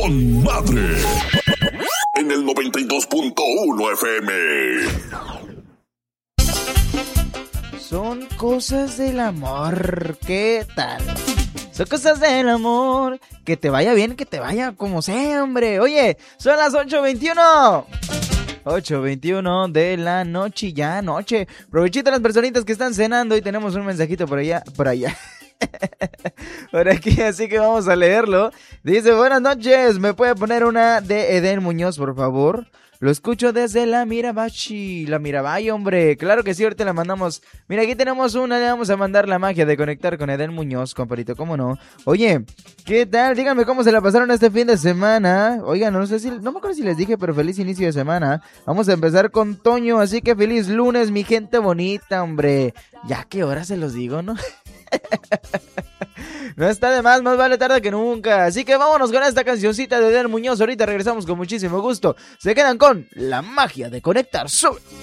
con madre. En el 92.1 FM. Son cosas del amor. ¿Qué tal? Son cosas del amor. Que te vaya bien, que te vaya como sea, hombre. Oye, son las 8:21. 8:21 de la noche, ya noche. Provechito a las personitas que están cenando y tenemos un mensajito por allá. Por aquí, así que vamos a leerlo. Dice, buenas noches, ¿me puede poner una de Eden Muñoz, por favor? Lo escucho desde la Mirabachi. La Mirabay, hombre. Claro que sí, ahorita la mandamos. Mira, aquí tenemos una. Le vamos a mandar la magia de conectar con Eden Muñoz, comparito. ¿Cómo no? Oye, ¿qué tal? Díganme cómo se la pasaron este fin de semana. Oigan, no me acuerdo si les dije, pero feliz inicio de semana. Vamos a empezar con Toño, así que feliz lunes, mi gente bonita, hombre. Ya qué hora se los digo, ¿no? No está de más vale tarde que nunca. Así que vámonos con esta cancioncita de Eden Muñoz. Ahorita regresamos con muchísimo gusto. Se quedan con la magia de conectar. ¡Sube!